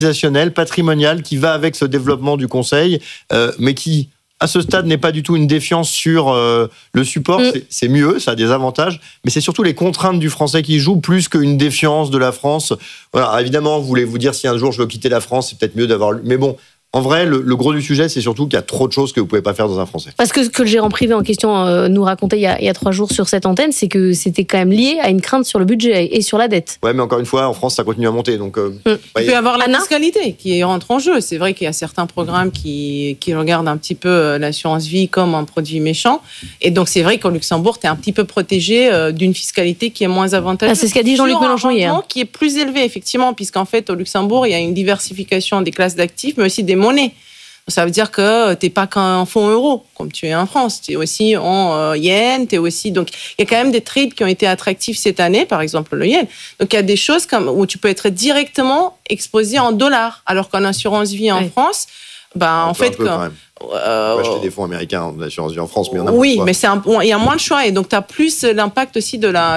patrimonial qui va avec ce développement du conseil, mais qui, à ce stade, n'est pas du tout une défiance sur le support. C'est mieux, ça a des avantages, mais c'est surtout les contraintes du français qui jouent plus qu'une défiance de la France. Voilà, évidemment, vous voulez vous dire, si un jour je veux quitter la France, c'est peut-être mieux d'avoir... Mais bon, en vrai, le gros du sujet, c'est surtout qu'il y a trop de choses que vous ne pouvez pas faire dans un français. Parce que ce que le gérant privé en question nous racontait il y a 3 jours sur cette antenne, c'est que c'était quand même lié à une crainte sur le budget et sur la dette. Ouais, mais encore une fois, en France, ça continue à monter. Donc, il peut y avoir la fiscalité qui rentre en jeu. C'est vrai qu'il y a certains programmes qui regardent un petit peu l'assurance vie comme un produit méchant. Et donc, c'est vrai qu'au Luxembourg, tu es un petit peu protégé d'une fiscalité qui est moins avantageuse. C'est ce qu'a dit Jean-Luc Mélenchon hier. Qui est plus élevé, effectivement, puisqu'en fait, au Luxembourg, il y a une diversification des classes d'actifs, mais aussi des monnaies. Ça veut dire que tu n'es pas qu'en fonds euros, comme tu es en France. Tu es aussi en yens, tu es aussi... Donc, il y a quand même des trades qui ont été attractifs cette année, par exemple le yen. Donc, il y a des choses où tu peux être directement exposé en dollars, alors qu'en assurance vie en France, en fait... On peut acheter des fonds américains d'assurance vie en France, mais il y en a oui, mais il y a moins de choix. Et donc, tu as plus l'impact aussi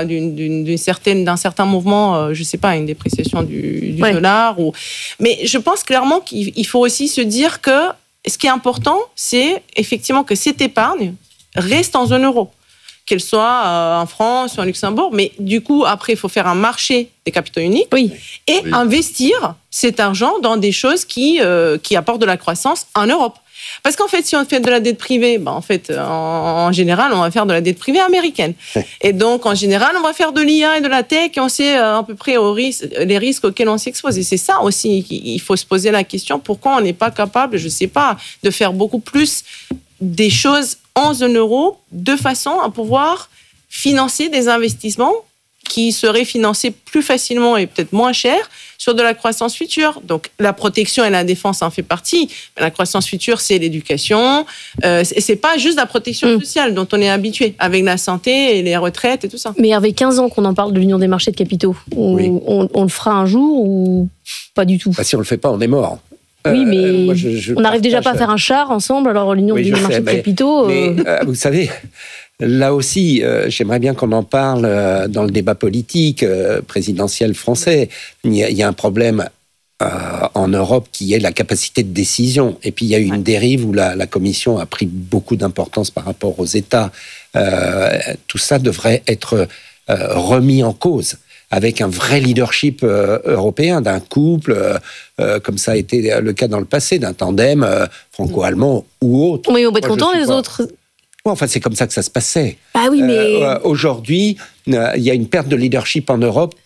d'un certain mouvement, je ne sais pas, une dépréciation du dollar. Mais je pense clairement qu'il faut aussi se dire que ce qui est important, c'est effectivement que cette épargne reste en zone euro, qu'elle soit en France ou en Luxembourg. Mais du coup, après, il faut faire un marché des capitaux uniques et investir cet argent dans des choses qui apportent de la croissance en Europe. Parce qu'en fait, si on fait de la dette privée, en général, on va faire de la dette privée américaine. Et donc, en général, on va faire de l'IA et de la tech et on sait à peu près les risques auxquels on s'expose. Et c'est ça aussi, il faut se poser la question, pourquoi on n'est pas capable, je ne sais pas, de faire beaucoup plus des choses en zone euro de façon à pouvoir financer des investissements qui seraient financés plus facilement et peut-être moins cher sur de la croissance future. Donc, la protection et la défense en fait partie. Mais la croissance future, c'est l'éducation. C'est pas juste la protection sociale dont on est habitué, avec la santé et les retraites et tout ça. Mais il y avait 15 ans qu'on en parle de l'union des marchés de capitaux. On le fera un jour ou pas du tout? Si on le fait pas, on est mort. Oui, mais on n'arrive déjà pas à faire un char ensemble, alors l'union des marchés de capitaux... Mais vous savez... Là aussi, j'aimerais bien qu'on en parle dans le débat politique présidentiel français. Il y a un problème en Europe qui est la capacité de décision. Et puis, il y a eu une dérive où la Commission a pris beaucoup d'importance par rapport aux États. Tout ça devrait être remis en cause avec un vrai leadership européen, d'un couple, comme ça a été le cas dans le passé, d'un tandem franco-allemand ou autre. Oui, on va être content, les autres... Enfin, c'est comme ça que ça se passait. Ah oui, mais... Aujourd'hui, il y a une perte de leadership en Europe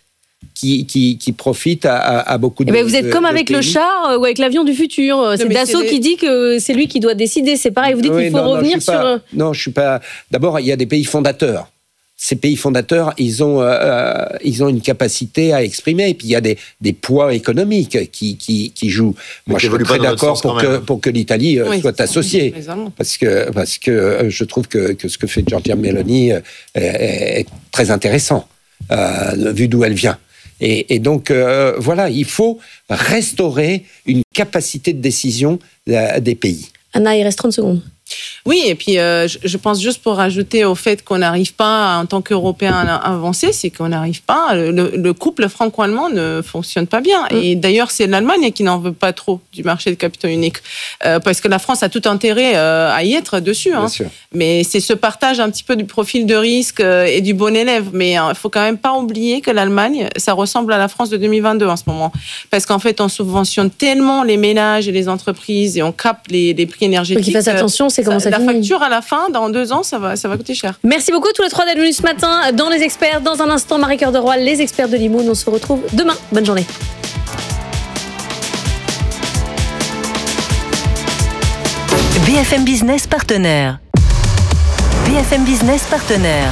qui profite à beaucoup de... vous êtes comme avec le char ou avec l'avion du futur. C'est Dassault qui dit que c'est lui qui doit décider. C'est pareil, vous dites qu'il faut revenir sur... Non, je suis pas... D'abord, il y a des pays fondateurs. Ces pays fondateurs, ils ont une capacité à exprimer. Et puis, il y a des poids économiques qui jouent. Moi, je suis très d'accord pour que l'Italie soit associée. Parce que je trouve que ce que fait Giorgia Meloni est très intéressant, vu d'où elle vient. Et donc, voilà, il faut restaurer une capacité de décision des pays. Anna, il reste 30 secondes. Oui, et puis je pense juste pour rajouter au fait qu'on n'arrive pas en tant qu'Européens à avancer, c'est qu'on n'arrive pas, le couple franco-allemand ne fonctionne pas bien. Et d'ailleurs, c'est l'Allemagne qui n'en veut pas trop du marché de capitaux unique, parce que la France a tout intérêt à y être dessus. Hein. Mais c'est ce partage un petit peu du profil de risque et du bon élève. Mais il ne faut quand même pas oublier que l'Allemagne, ça ressemble à la France de 2022 en ce moment. Parce qu'en fait, on subventionne tellement les ménages et les entreprises et on capte les prix énergétiques. Faut qu'ils fassent attention, c'est comment ça la facture à la fin, dans 2 ans, ça va coûter cher. Merci beaucoup tous les 3 d'être venus ce matin dans Les Experts. Dans un instant, Marie-Cœur de Roy, les experts de Limoun. On se retrouve demain. Bonne journée. BFM Business partenaire. BFM Business partenaire.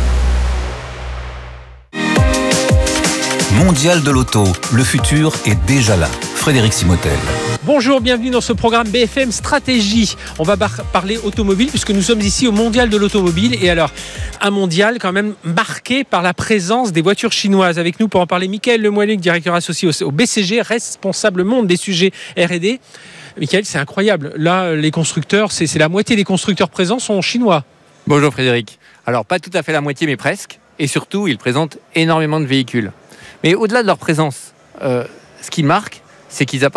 Mondial de l'auto, le futur est déjà là. Frédéric Simotel. Bonjour, bienvenue dans ce programme BFM Stratégie. On va parler automobile puisque nous sommes ici au Mondial de l'automobile. Et alors, un mondial quand même marqué par la présence des voitures chinoises. Avec nous pour en parler, Michael Lemoyluc, directeur associé au BCG, responsable monde des sujets R&D. Michael, c'est incroyable. Là, les constructeurs, c'est la moitié des constructeurs présents sont chinois. Bonjour Frédéric. Alors, pas tout à fait la moitié, mais presque. Et surtout, ils présentent énormément de véhicules. Mais au-delà de leur présence, ce qui marque, c'est qu'ils apportent